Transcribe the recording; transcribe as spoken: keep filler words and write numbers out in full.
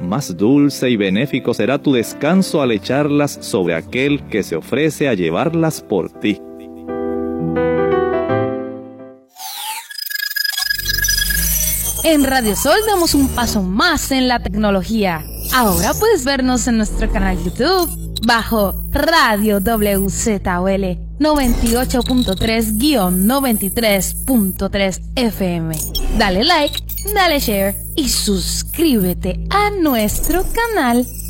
más dulce y benéfico será tu descanso al echarlas sobre aquel que se ofrece a llevarlas por ti. En Radio Sol damos un paso más en la tecnología. Ahora puedes vernos en nuestro canal YouTube bajo Radio W Z O L noventa y ocho punto tres guión noventa y tres punto tres F M. Dale like, dale share y suscríbete a nuestro canal.